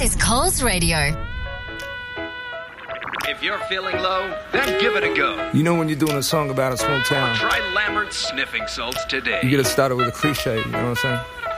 is Coles Radio. If you're feeling low, then give it a go. You know when you're doing a song about a small town, Try Lambert's Sniffing Salts today. you get to start it with a cliche, you know what I'm saying?